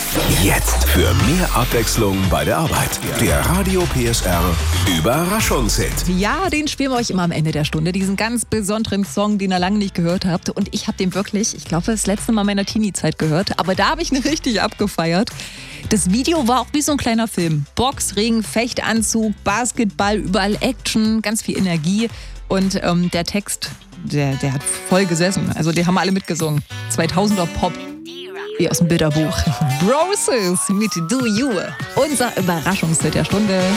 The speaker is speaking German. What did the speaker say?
Jetzt für mehr Abwechslung bei der Arbeit. Der Radio PSR Überraschungshit. Ja, den spielen wir euch immer am Ende der Stunde. Diesen ganz besonderen Song, den ihr lange nicht gehört habt. Und ich habe den wirklich, ich glaube, das letzte Mal meiner Teenie-Zeit gehört. Aber da habe ich ihn richtig abgefeiert. Das Video war auch wie so ein kleiner Film. Boxring, Fechtanzug, Basketball, überall Action, ganz viel Energie. Und der Text, der hat voll gesessen. Also die haben alle mitgesungen. 2000er Pop. Wie aus dem Bilderbuch. Broses mit Do You. Unser Überraschungshit der Stunde.